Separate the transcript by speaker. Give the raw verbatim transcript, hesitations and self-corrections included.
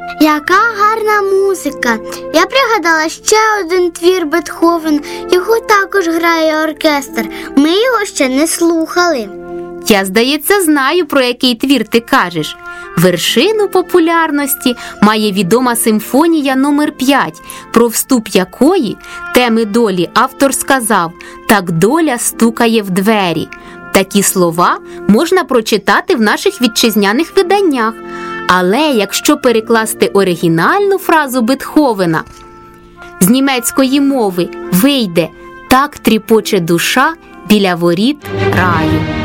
Speaker 1: Яка гарна музика! Я пригадала ще один твір Бетховена. Його також грає оркестр. Ми його ще не слухали.
Speaker 2: Я, здається, знаю, про який твір ти кажеш. Вершину популярності має відома симфонія номер п'ять, про вступ якої теми долі автор сказав: «Так доля стукає в двері». Такі слова можна прочитати в наших вітчизняних виданнях. Але якщо перекласти оригінальну фразу Бетховена з німецької мови, вийде: «Так тріпоче душа біля воріт раю».